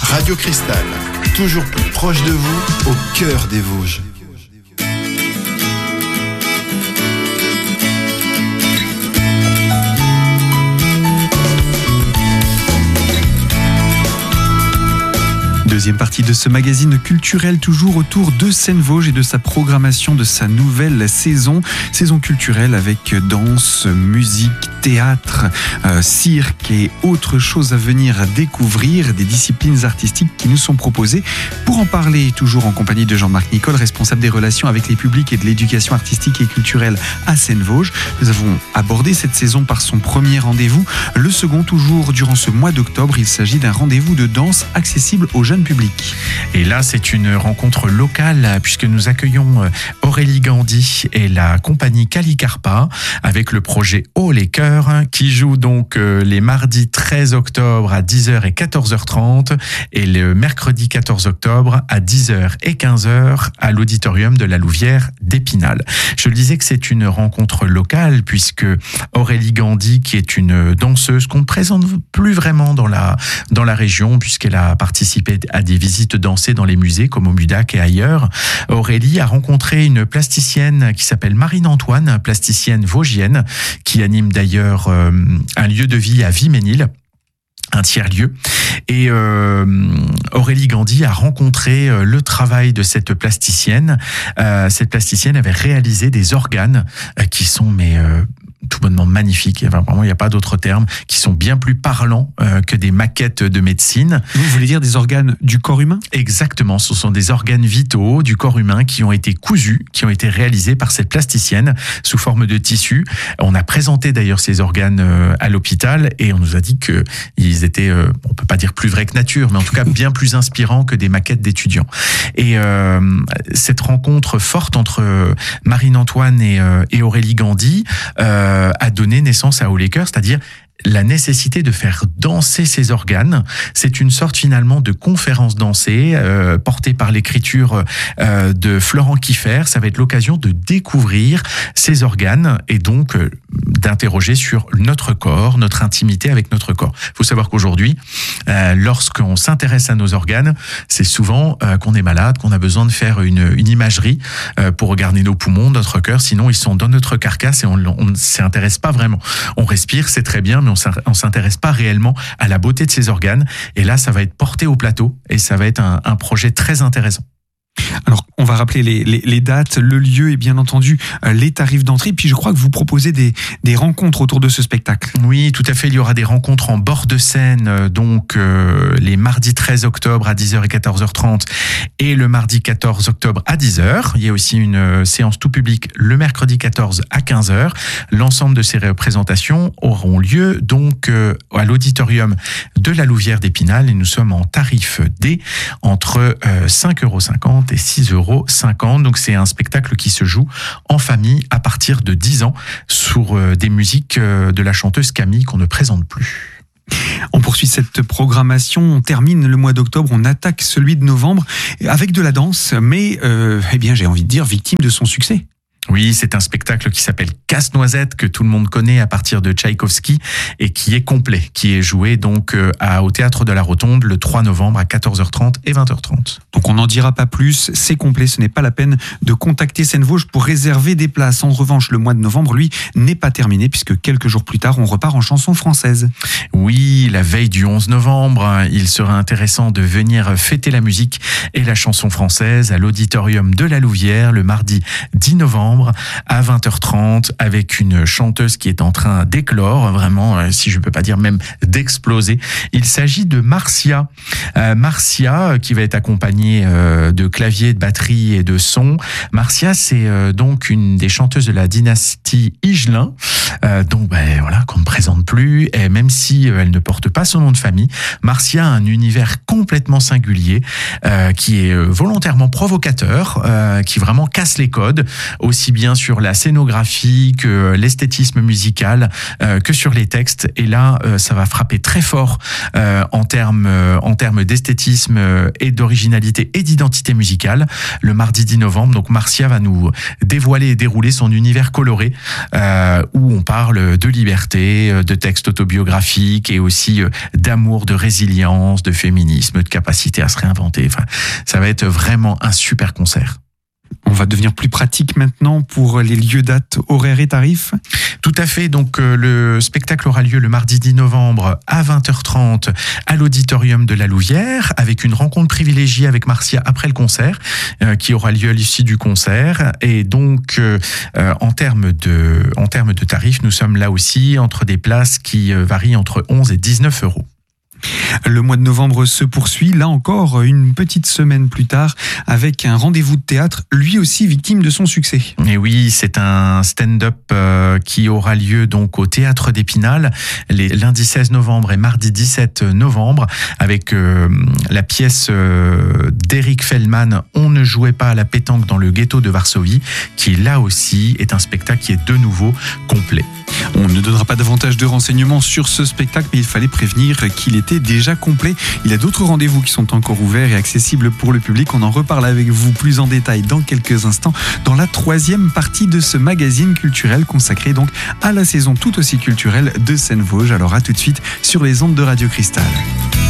Radio Cristal, toujours plus proche de vous, au cœur des Vosges. Deuxième partie de ce magazine culturel, toujours autour de Seine-Vosges et de sa programmation de sa nouvelle saison. Saison culturelle avec danse, musique, théâtre, cirque et autres choses à venir découvrir, des disciplines artistiques qui nous sont proposées. Pour en parler, toujours en compagnie de Jean-Marc Nicole, responsable des relations avec les publics et de l'éducation artistique et culturelle à Seine-Vosges. Nous avons abordé cette saison par son premier rendez-vous. Le second, toujours durant ce mois d'octobre, il s'agit d'un rendez-vous de danse accessible aux jeunes publics. Et là, c'est une rencontre locale puisque nous accueillons Aurélie Gandhi et la compagnie Calicarpa avec le projet Oh les Cœurs qui joue donc les mardis 13 octobre à 10h et 14h30 et le mercredi 14 octobre à 10h et 15h à l'auditorium de la Louvière d'Épinal. Je le disais que c'est une rencontre locale puisque Aurélie Gandhi, qui est une danseuse qu'on ne présente plus vraiment dans la région puisqu'elle a participé à des visites dansées dans les musées comme au MUDAC et ailleurs. Aurélie a rencontré une plasticienne qui s'appelle Marine Antoine, plasticienne vosgienne, qui anime d'ailleurs un lieu de vie à Viménil, un tiers-lieu. Et Aurélie Gandhi a rencontré le travail de cette plasticienne. Cette plasticienne avait réalisé des organes qui sont tout bonnement magnifiques, enfin, vraiment il n'y a pas d'autre terme, qui sont bien plus parlants que des maquettes de médecine. Vous voulez dire des organes du corps humain ? Exactement, ce sont des organes vitaux du corps humain qui ont été cousus, qui ont été réalisés par cette plasticienne sous forme de tissu. On a présenté d'ailleurs ces organes à l'hôpital et on nous a dit qu'ils étaient, on peut pas dire plus vrais que nature, mais en tout cas bien plus inspirants que des maquettes d'étudiants. Et cette rencontre forte entre Marine Antoine et Aurélie Gandhi a donné naissance à Oh les Cœurs, c'est-à-dire la nécessité de faire danser ces organes. C'est une sorte finalement de conférence dansée portée par l'écriture de Florent Kieffer. Ça va être l'occasion de découvrir ces organes et donc d'interroger sur notre corps, notre intimité avec notre corps. Il faut savoir qu'aujourd'hui, lorsqu'on s'intéresse à nos organes, c'est souvent qu'on est malade, qu'on a besoin de faire une imagerie pour regarder nos poumons, notre cœur. Sinon, ils sont dans notre carcasse et on ne s'y intéresse pas vraiment. On respire, c'est très bien, mais on s'intéresse pas réellement à la beauté de ces organes. Et là, ça va être porté au plateau et ça va être un projet très intéressant. Alors, on va rappeler les dates, le lieu et bien entendu les tarifs d'entrée. Puis je crois que vous proposez des rencontres autour de ce spectacle. Oui, tout à fait. Il y aura des rencontres en bord de Seine, donc les mardis 13 octobre à 10h et 14h30 et le mardi 14 octobre à 10h. Il y a aussi une séance tout public le mercredi 14 à 15h. L'ensemble de ces représentations auront lieu donc à l'auditorium de la Louvière d'Épinal et nous sommes en tarif D entre 5,50 € et 6,50 €. Donc c'est un spectacle qui se joue en famille à partir de 10 ans sur des musiques de la chanteuse Camille qu'on ne présente plus. On poursuit cette programmation, on termine le mois d'octobre, on attaque celui de novembre avec de la danse, mais j'ai envie de dire victime de son succès. Oui, c'est un spectacle qui s'appelle Casse-Noisette, que tout le monde connaît à partir de Tchaïkovski et qui est complet, qui est joué donc au Théâtre de la Rotonde le 3 novembre à 14h30 et 20h30. Donc on n'en dira pas plus, c'est complet, ce n'est pas la peine de contacter Seine-Vosges pour réserver des places. En revanche, le mois de novembre, lui, n'est pas terminé puisque quelques jours plus tard, on repart en chanson française. Oui, la veille du 11 novembre, il sera intéressant de venir fêter la musique et la chanson française à l'auditorium de la Louvière le mardi 10 novembre à 20h30 avec une chanteuse qui est en train d'éclore, vraiment, si je peux pas dire même d'exploser. Il s'agit de Marcia. Marcia qui va être accompagnée de clavier, de batterie et de son. Marcia, c'est donc une des chanteuses de la dynastie Higelin, qu'on ne présente plus, et même si elle ne porte pas son nom de famille, Marcia a un univers complètement singulier, qui est volontairement provocateur, qui vraiment casse les codes, aussi aussi bien sur la scénographie que l'esthétisme musical, que sur les textes. Et là, ça va frapper très fort en termes d'esthétisme et d'originalité et d'identité musicale. Le mardi 10 novembre, donc Marcia va nous dévoiler et dérouler son univers coloré, où on parle de liberté, de textes autobiographiques et aussi d'amour, de résilience, de féminisme, de capacité à se réinventer. Enfin, ça va être vraiment un super concert. On va devenir plus pratique maintenant pour les lieux, dates, horaires et tarifs. Tout à fait. Donc, le spectacle aura lieu le mardi 10 novembre à 20h30 à l'auditorium de la Louvière, avec une rencontre privilégiée avec Marcia après le concert, qui aura lieu à l'issue du concert. Et donc, en termes de tarifs, nous sommes là aussi entre des places qui varient entre 11 et 19 euros. Le mois de novembre se poursuit, là encore une petite semaine plus tard, avec un rendez-vous de théâtre, lui aussi victime de son succès. Et oui, c'est un stand-up qui aura lieu donc au Théâtre d'Épinal, les lundi 16 novembre et mardi 17 novembre, avec la pièce d'Eric Feldman, On ne jouait pas à la pétanque dans le ghetto de Varsovie, qui là aussi est un spectacle qui est de nouveau complet. On ne donnera pas davantage de renseignements sur ce spectacle, mais il fallait prévenir qu'il était déjà complet. Il y a d'autres rendez-vous qui sont encore ouverts et accessibles pour le public. On en reparle avec vous plus en détail dans quelques instants, dans la troisième partie de ce magazine culturel consacré donc à la saison tout aussi culturelle de Seine-Vosges. Alors à tout de suite sur les ondes de Radio Cristal.